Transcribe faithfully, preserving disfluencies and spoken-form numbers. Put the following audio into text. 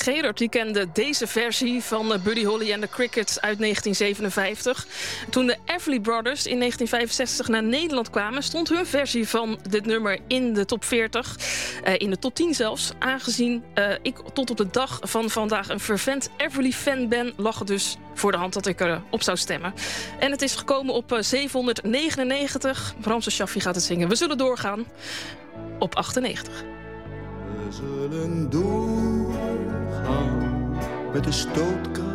Gerard die kende deze versie van Buddy Holly en de Crickets uit negentien zevenenvijftig. Toen de Everly Brothers in negentien vijfenzestig naar Nederland kwamen, stond hun versie van dit nummer in de top veertig. Uh, in de top tien zelfs. Aangezien uh, ik tot op de dag van vandaag een fervent Everly-fan ben, lag het dus voor de hand dat ik erop uh, zou stemmen. En het is gekomen op uh, zevenhonderdnegenennegentig. Ramses Shaffi gaat het zingen. We zullen doorgaan op achtennegentig. We zullen doorgaan met de stootkracht